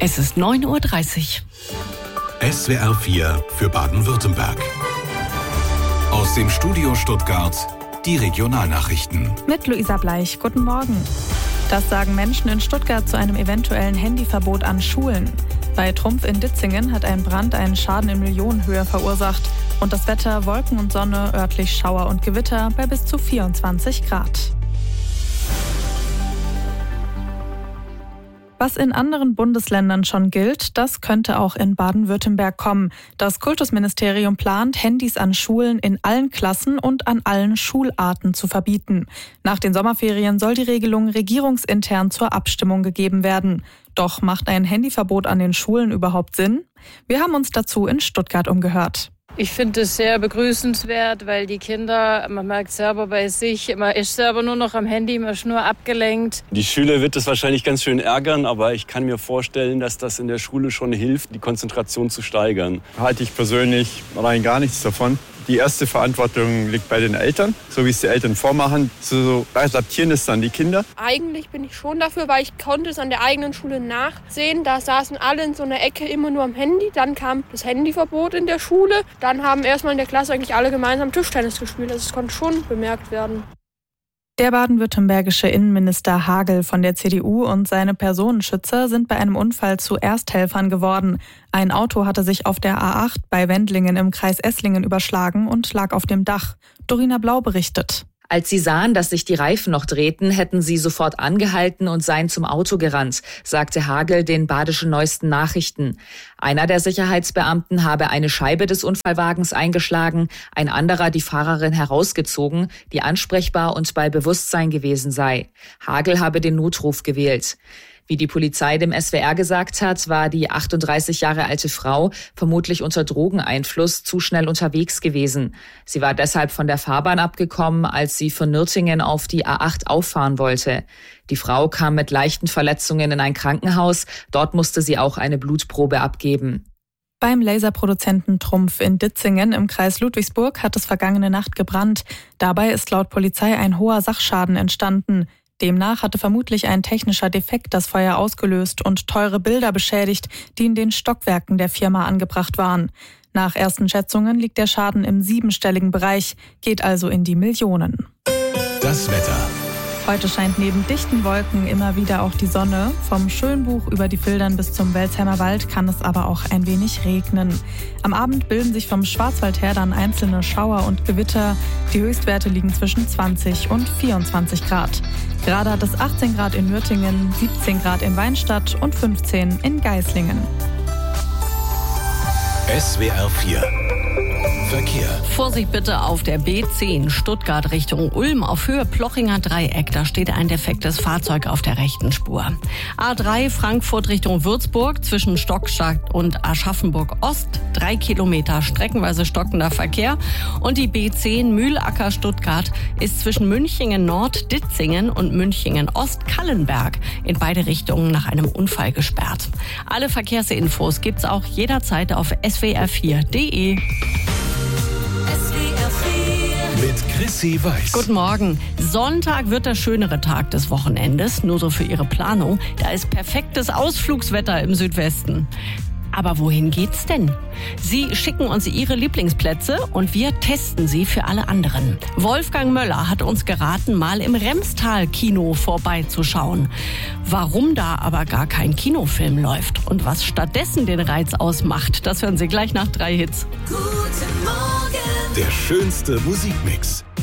Es ist 9:30 Uhr. SWR 4 für Baden-Württemberg. Aus dem Studio Stuttgart die Regionalnachrichten. Mit Luisa Bleich. Guten Morgen. Das sagen Menschen in Stuttgart zu einem eventuellen Handyverbot an Schulen. Bei Trumpf in Ditzingen hat ein Brand einen Schaden in Millionenhöhe verursacht. Und das Wetter Wolken und Sonne, örtlich Schauer und Gewitter bei bis zu 24 Grad. Was in anderen Bundesländern schon gilt, das könnte auch in Baden-Württemberg kommen. Das Kultusministerium plant, Handys an Schulen in allen Klassen und an allen Schularten zu verbieten. Nach den Sommerferien soll die Regelung regierungsintern zur Abstimmung gegeben werden. Doch macht ein Handyverbot an den Schulen überhaupt Sinn? Wir haben uns dazu in Stuttgart umgehört. Ich finde es sehr begrüßenswert, weil die Kinder, man merkt selber bei sich, man ist selber nur noch am Handy, man ist nur abgelenkt. Die Schüler wird es wahrscheinlich ganz schön ärgern, aber ich kann mir vorstellen, dass das in der Schule schon hilft, die Konzentration zu steigern. Halte ich persönlich rein gar nichts davon. Die erste Verantwortung liegt bei den Eltern, so wie es die Eltern vormachen. So adaptieren es dann die Kinder. Eigentlich bin ich schon dafür, weil ich konnte es an der eigenen Schule nachsehen. Da saßen alle in so einer Ecke immer nur am Handy. Dann kam das Handyverbot in der Schule. Dann haben erstmal in der Klasse eigentlich alle gemeinsam Tischtennis gespielt. Also es konnte schon bemerkt werden. Der baden-württembergische Innenminister Hagel von der CDU und seine Personenschützer sind bei einem Unfall zu Ersthelfern geworden. Ein Auto hatte sich auf der A8 bei Wendlingen im Kreis Esslingen überschlagen und lag auf dem Dach. Dorina Blau berichtet. Als sie sahen, dass sich die Reifen noch drehten, hätten sie sofort angehalten und seien zum Auto gerannt, sagte Hagel den Badischen Neuesten Nachrichten. Einer der Sicherheitsbeamten habe eine Scheibe des Unfallwagens eingeschlagen, ein anderer die Fahrerin herausgezogen, die ansprechbar und bei Bewusstsein gewesen sei. Hagel habe den Notruf gewählt. Wie die Polizei dem SWR gesagt hat, war die 38 Jahre alte Frau vermutlich unter Drogeneinfluss zu schnell unterwegs gewesen. Sie war deshalb von der Fahrbahn abgekommen, als sie von Nürtingen auf die A8 auffahren wollte. Die Frau kam mit leichten Verletzungen in ein Krankenhaus. Dort musste sie auch eine Blutprobe abgeben. Beim Laserproduzenten Trumpf in Ditzingen im Kreis Ludwigsburg hat es vergangene Nacht gebrannt. Dabei ist laut Polizei ein hoher Sachschaden entstanden. Demnach hatte vermutlich ein technischer Defekt das Feuer ausgelöst und teure Bilder beschädigt, die in den Stockwerken der Firma angebracht waren. Nach ersten Schätzungen liegt der Schaden im 7-stelligen Bereich, geht also in die Millionen. Das Wetter. Heute scheint neben dichten Wolken immer wieder auch die Sonne. Vom Schönbuch über die Fildern bis zum Welsheimer Wald kann es aber auch ein wenig regnen. Am Abend bilden sich vom Schwarzwald her dann einzelne Schauer und Gewitter. Die Höchstwerte liegen zwischen 20 und 24 Grad. Gerade hat es 18 Grad in Nürtingen, 17 Grad in Weinstadt und 15 in Geislingen. SWR 4 Verkehr. Vorsicht bitte auf der B10 Stuttgart Richtung Ulm auf Höhe Plochinger Dreieck. Da steht ein defektes Fahrzeug auf der rechten Spur. A3 Frankfurt Richtung Würzburg zwischen Stockstadt und Aschaffenburg Ost. 3 Kilometer streckenweise stockender Verkehr. Und die B10 Mühlacker Stuttgart ist zwischen Münchingen Nord, Ditzingen und Münchingen Ost Kallenberg in beide Richtungen nach einem Unfall gesperrt. Alle Verkehrsinfos gibt's auch jederzeit auf swr4.de. Mit Chrissy Weiß. Guten Morgen. Sonntag wird der schönere Tag des Wochenendes, nur so für Ihre Planung. Da ist perfektes Ausflugswetter im Südwesten. Aber wohin geht's denn? Sie schicken uns Ihre Lieblingsplätze und wir testen sie für alle anderen. Wolfgang Möller hat uns geraten, mal im Remstal-Kino vorbeizuschauen. Warum da aber gar kein Kinofilm läuft und was stattdessen den Reiz ausmacht, das hören Sie gleich nach 3 Hits. Der schönste Musikmix.